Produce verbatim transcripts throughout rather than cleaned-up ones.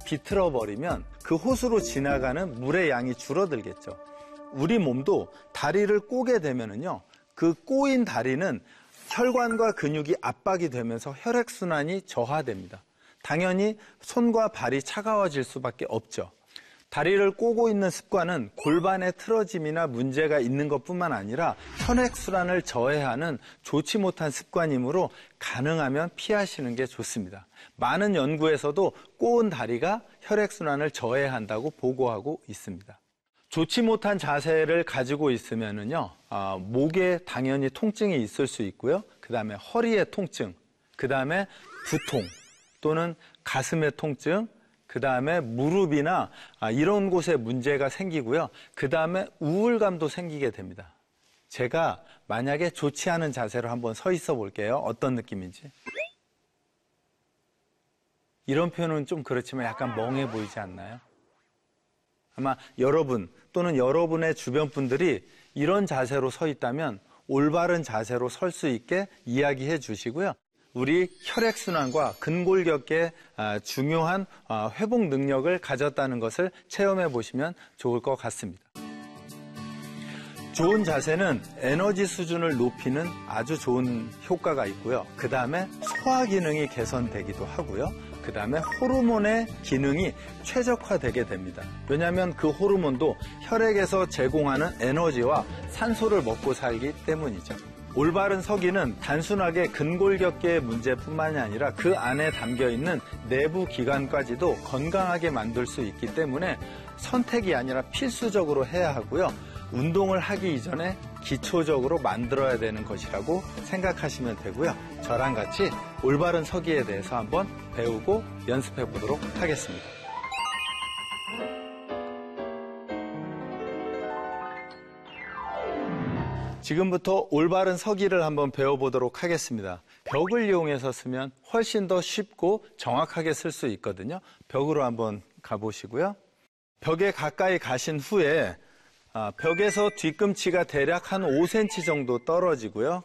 비틀어 버리면 그 호수로 지나가는 물의 양이 줄어들겠죠. 우리 몸도 다리를 꼬게 되면은요, 그 꼬인 다리는 혈관과 근육이 압박이 되면서 혈액순환이 저하됩니다. 당연히 손과 발이 차가워질 수밖에 없죠. 다리를 꼬고 있는 습관은 골반의 틀어짐이나 문제가 있는 것뿐만 아니라 혈액순환을 저해하는 좋지 못한 습관이므로 가능하면 피하시는 게 좋습니다. 많은 연구에서도 꼬은 다리가 혈액순환을 저해한다고 보고하고 있습니다. 좋지 못한 자세를 가지고 있으면은요, 아, 목에 당연히 통증이 있을 수 있고요. 그 다음에 허리의 통증, 그 다음에 두통 또는 가슴의 통증, 그 다음에 무릎이나 아, 이런 곳에 문제가 생기고요. 그 다음에 우울감도 생기게 됩니다. 제가 만약에 좋지 않은 자세로 한번 서 있어 볼게요. 어떤 느낌인지. 이런 표현은 좀 그렇지만 약간 멍해 보이지 않나요? 아마 여러분 또는 여러분의 주변 분들이 이런 자세로 서 있다면 올바른 자세로 설 수 있게 이야기해 주시고요. 우리 혈액순환과 근골격계의 중요한 회복 능력을 가졌다는 것을 체험해 보시면 좋을 것 같습니다. 좋은 자세는 에너지 수준을 높이는 아주 좋은 효과가 있고요. 그 다음에 소화 기능이 개선되기도 하고요. 그 다음에 호르몬의 기능이 최적화되게 됩니다. 왜냐하면 그 호르몬도 혈액에서 제공하는 에너지와 산소를 먹고 살기 때문이죠. 올바른 서기는 단순하게 근골격계의 문제뿐만이 아니라 그 안에 담겨있는 내부 기관까지도 건강하게 만들 수 있기 때문에 선택이 아니라 필수적으로 해야 하고요. 운동을 하기 이전에 기초적으로 만들어야 되는 것이라고 생각하시면 되고요. 저랑 같이 올바른 서기에 대해서 한번 배우고 연습해 보도록 하겠습니다. 지금부터 올바른 서기를 한번 배워보도록 하겠습니다. 벽을 이용해서 쓰면 훨씬 더 쉽고 정확하게 쓸 수 있거든요. 벽으로 한번 가보시고요. 벽에 가까이 가신 후에 벽에서 뒤꿈치가 대략 한 오 센티미터 정도 떨어지고요.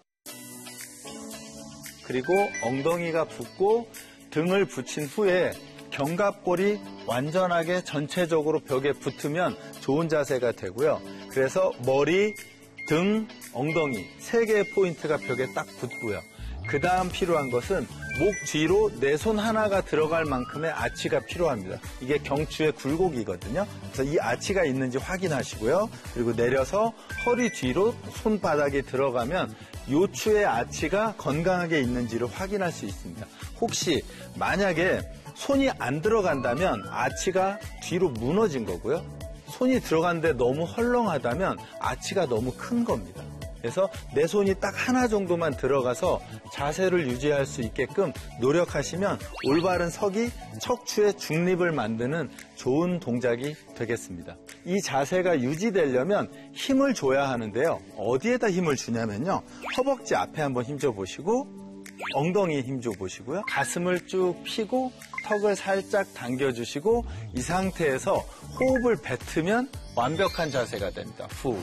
그리고 엉덩이가 붙고 등을 붙인 후에 견갑골이 완전하게 전체적으로 벽에 붙으면 좋은 자세가 되고요. 그래서 머리, 등, 엉덩이 세 개의 포인트가 벽에 딱 붙고요. 그 다음 필요한 것은 목 뒤로 내 손 하나가 들어갈 만큼의 아치가 필요합니다. 이게 경추의 굴곡이거든요. 그래서 이 아치가 있는지 확인하시고요. 그리고 내려서 허리 뒤로 손바닥이 들어가면 요추의 아치가 건강하게 있는지를 확인할 수 있습니다. 혹시 만약에 손이 안 들어간다면 아치가 뒤로 무너진 거고요. 손이 들어갔는데 너무 헐렁하다면 아치가 너무 큰 겁니다. 그래서 내 손이 딱 하나 정도만 들어가서 자세를 유지할 수 있게끔 노력하시면 올바른 서기, 척추의 중립을 만드는 좋은 동작이 되겠습니다. 이 자세가 유지되려면 힘을 줘야 하는데요. 어디에다 힘을 주냐면요. 허벅지 앞에 한번 힘줘 보시고 엉덩이에 힘줘 보시고요. 가슴을 쭉 펴고 턱을 살짝 당겨주시고 이 상태에서 호흡을 뱉으면 완벽한 자세가 됩니다. 후.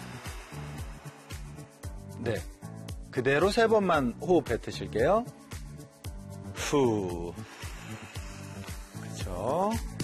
네, 그대로 세 번만 호흡 뱉으실게요. 후. 그렇죠.